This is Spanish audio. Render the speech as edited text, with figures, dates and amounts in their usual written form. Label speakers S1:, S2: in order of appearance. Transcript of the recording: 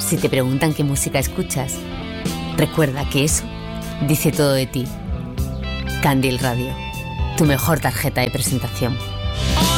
S1: Si te preguntan qué música escuchas, recuerda que eso dice todo de ti. Candil Radio, tu mejor tarjeta de presentación.